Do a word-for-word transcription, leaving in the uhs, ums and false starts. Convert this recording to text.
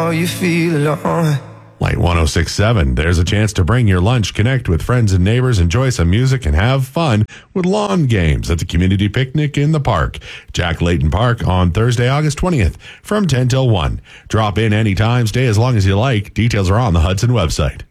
you feel alone. Light one oh six point seven. There's a chance to bring your lunch, connect with friends and neighbors, enjoy some music, and have fun with lawn games at the community picnic in the park. Jack Layton Park on Thursday, August twentieth from ten till one. Drop in anytime, stay as long as you like. Details are on the Hudson website.